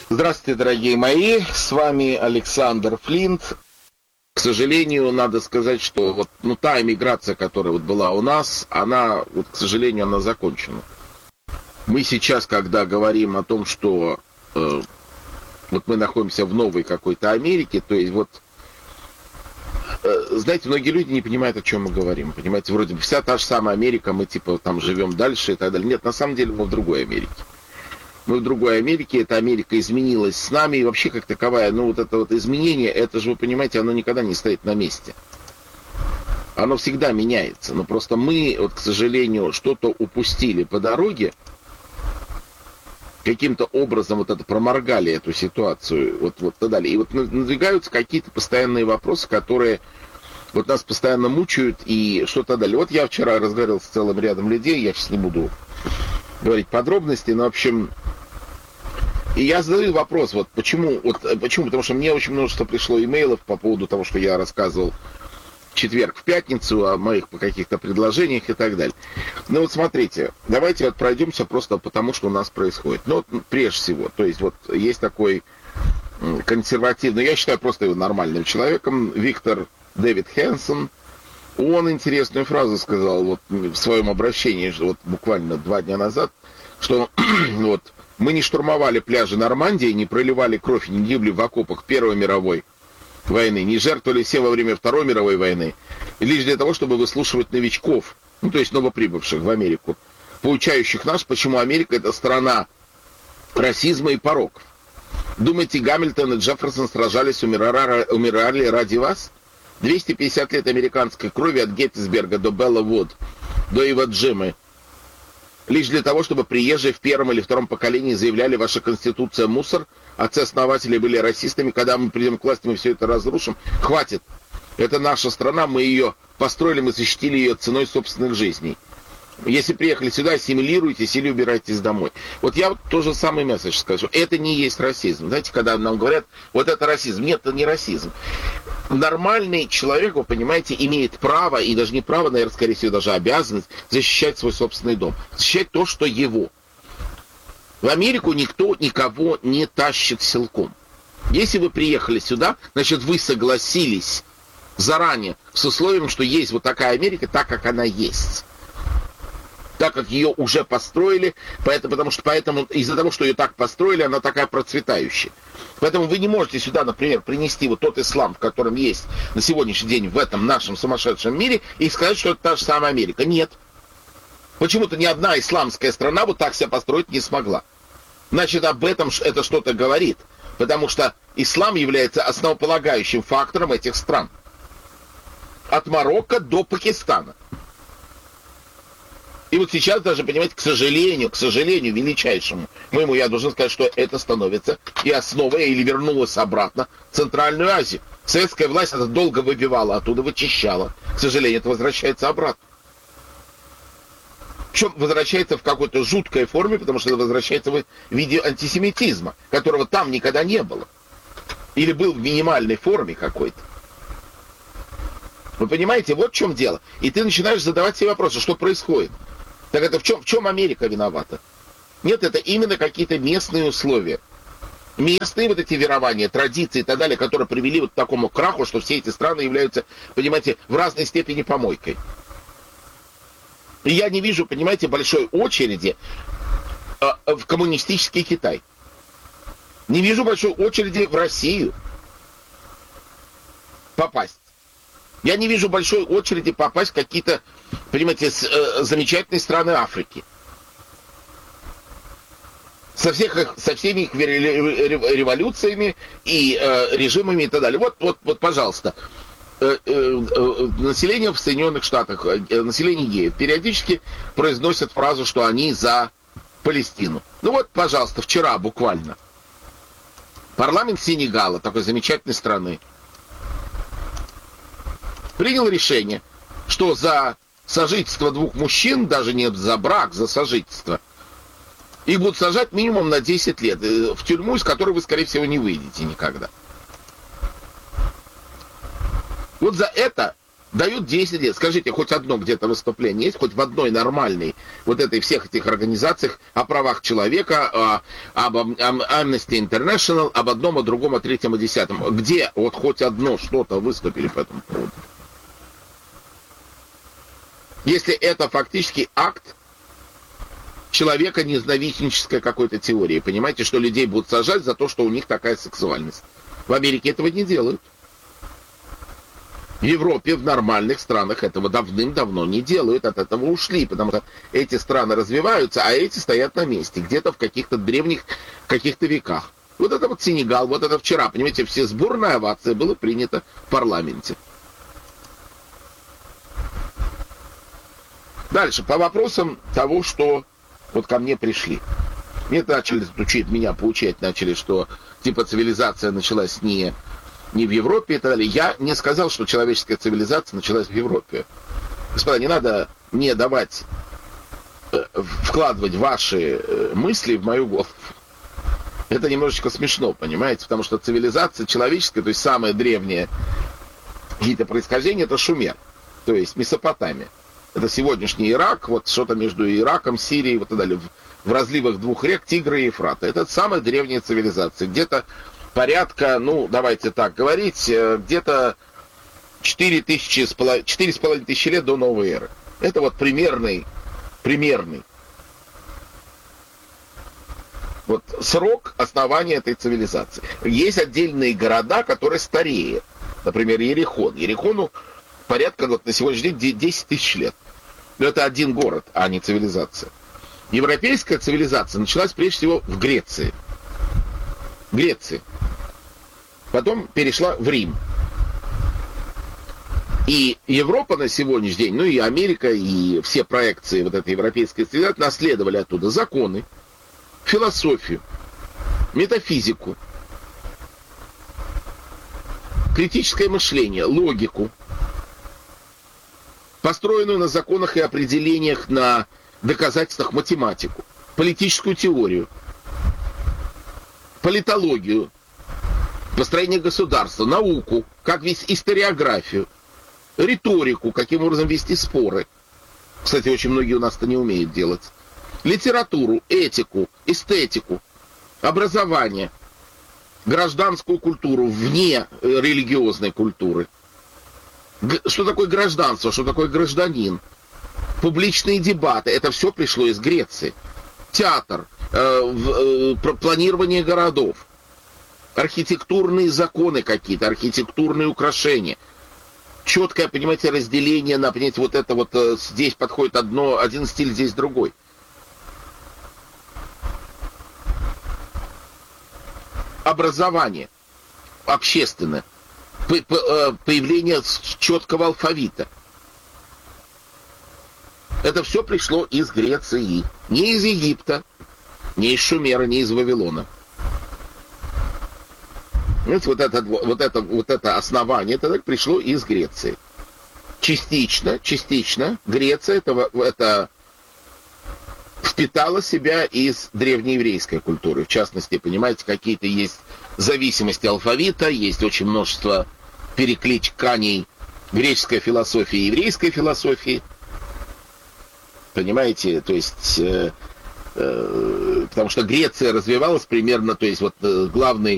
Здравствуйте, дорогие мои, с вами Александр Флинт. К сожалению, надо сказать, что та эмиграция, которая была у нас, она, к сожалению, она закончена. Мы сейчас, когда говорим о том, что мы находимся в новой какой-то Америке, то есть знаете, многие люди не понимают, о чем мы говорим. Понимаете, вроде бы вся та же самая Америка, мы там живем дальше и так далее. Нет, на самом деле мы в другой Америке. Мы в другой Америке, эта Америка изменилась с нами, и вообще как таковая, это изменение, это же, вы понимаете, оно никогда не стоит на месте. Оно всегда меняется, но просто мы, к сожалению, что-то упустили по дороге, каким-то образом это проморгали эту ситуацию, и так далее. И надвигаются какие-то постоянные вопросы, которые нас постоянно мучают, и что-то далее. Я вчера разговаривал с целым рядом людей, я сейчас не буду говорить подробности, но, в общем, и я задаю вопрос, почему? Потому что мне очень множество пришло имейлов по поводу того, что я рассказывал в четверг, в пятницу, о моих каких-то предложениях и так далее. Смотрите, давайте пройдемся просто потому, что у нас происходит. Прежде всего, то есть есть такой консервативный, я считаю просто его нормальным человеком, Виктор Дэвид Хэнсон. Он интересную фразу сказал в своем обращении, буквально 2 дня назад, что мы не штурмовали пляжи Нормандии, не проливали кровь, не гибли в окопах Первой мировой войны, не жертвовали все во время Второй мировой войны, лишь для того, чтобы выслушивать новичков, то есть новоприбывших в Америку, поучающих нас, почему Америка — это страна расизма и пороков. Думаете, Гамильтон и Джефферсон сражались, умирали ради вас? 250 лет американской крови от Геттисберга до Белла Вуд, до Ива-Джимы, лишь для того, чтобы приезжие в 1 или 2 поколении заявляли: ваша конституция мусор, отцы-основатели были расистами, когда мы придем к власти, мы все это разрушим. Хватит. Это наша страна, мы ее построили, мы защитили ее ценой собственных жизней. Если приехали сюда, ассимилируйтесь или убирайтесь домой. Я то же самое месседж скажу. Это не есть расизм. Знаете, когда нам говорят, это расизм. Нет, это не расизм. Нормальный человек, вы понимаете, имеет право, и даже не право, наверное, скорее всего, даже обязанность защищать свой собственный дом. Защищать то, что его. В Америку никто никого не тащит силком. Если вы приехали сюда, значит, вы согласились заранее с условием, что есть такая Америка, так, как она есть. Так как ее уже построили, поэтому из-за того, что ее так построили, она такая процветающая. Поэтому вы не можете сюда, например, принести тот ислам, в котором есть на сегодняшний день в этом нашем сумасшедшем мире, и сказать, что это та же самая Америка. Нет. Почему-то ни одна исламская страна так себя построить не смогла. Значит, об этом это что-то говорит. Потому что ислам является основополагающим фактором этих стран. От Марокко до Пакистана. И сейчас даже, понимаете, к сожалению, величайшему моему, я должен сказать, что это становится и основой, или вернулось обратно в Центральную Азию. Советская власть это долго выбивала, оттуда вычищала. К сожалению, это возвращается обратно. Причем возвращается в какой-то жуткой форме, потому что это возвращается в виде антисемитизма, которого там никогда не было. Или был в минимальной форме какой-то. Вы понимаете, в чем дело. И ты начинаешь задавать себе вопросы, что происходит. Так это в чем Америка виновата? Нет, это именно какие-то местные условия. Местные эти верования, традиции и так далее, которые привели к такому краху, что все эти страны являются, понимаете, в разной степени помойкой. И я не вижу, понимаете, большой очереди в коммунистический Китай. Не вижу большой очереди в Россию попасть. Я не вижу большой очереди попасть в какие-то, понимаете, замечательные страны Африки. Со всеми их революциями и режимами и так далее. Пожалуйста. Население в Соединенных Штатах, население геев, периодически произносят фразу, что они за Палестину. Пожалуйста, вчера буквально. Парламент Сенегала, такой замечательной страны, принял решение, что за сожительство 2 мужчин, даже не за брак, за сожительство, их будут сажать минимум на 10 лет в тюрьму, из которой вы, скорее всего, не выйдете никогда. За это Дают 10 лет. Скажите, хоть одно где-то выступление есть, хоть в одной нормальной вот этой всех этих организациях о правах человека, об Amnesty International, об одном, о другом, о третьем, о десятом. Где вот хоть одно что-то выступили по этому поводу? Если это фактически акт человека ненавистнической какой-то теории. Понимаете, что людей будут сажать за то, что у них такая сексуальность. В Америке этого не делают. В Европе, в нормальных странах этого давным-давно не делают, от этого ушли, потому что эти страны развиваются, а эти стоят на месте, где-то в каких-то древних, каких-то веках. Вот это вот Сенегал, вот это вчера, понимаете, все сборная овация было принято в парламенте. Дальше, по вопросам того, что вот ко мне пришли. Мне начали учить, меня поучать начали, что типа цивилизация началась не в Европе и так далее. Я не сказал, что человеческая цивилизация началась в Европе. Господа, не надо мне давать, вкладывать ваши мысли в мою голову. Это немножечко смешно, понимаете? Потому что цивилизация человеческая, то есть самое древнее какие-то происхождение, это Шумер, то есть Месопотамия. Это сегодняшний Ирак, вот что-то между Ираком, Сирией, вот и далее, в разливах двух рек Тигра и Ефрата. Это самая древняя цивилизация. Где-то порядка, ну, давайте так говорить, где-то 4,5 тысячи лет до новой эры. Это вот примерный вот срок основания этой цивилизации. Есть отдельные города, которые старее. Например, Иерихон. Иерихону порядка вот, на сегодняшний день 10 тысяч лет. Но это один город, а не цивилизация. Европейская цивилизация началась прежде всего в Греции. Потом перешла в Рим. И Европа на сегодняшний день, ну и Америка, и все проекции вот этой европейской цивилизации наследовали оттуда законы, философию, метафизику, критическое мышление, логику, построенную на законах и определениях, на доказательствах математику, политическую теорию, политологию, построение государства, науку, как вести историографию, риторику, каким образом вести споры. Кстати, очень многие у нас это не умеют делать. Литературу, этику, эстетику, образование, гражданскую культуру вне религиозной культуры. Что такое гражданство, что такое гражданин, публичные дебаты, это все пришло из Греции. Театр, планирование городов, архитектурные законы какие-то, архитектурные украшения. Четкое, понимаете, разделение на, понимаете, вот это вот здесь подходит один стиль, здесь другой. Образование общественное, появление четкого алфавита. Это все пришло из Греции. Не из Египта, не из Шумера, не из Вавилона. Видите, вот это основание, это пришло из Греции. Частично Греция это впитала себя из древнееврейской культуры. В частности, понимаете, какие-то есть зависимости алфавита, есть очень множество перекликаний греческой философии и еврейской философии. Понимаете, то есть, потому что Греция развивалась примерно, то есть вот главный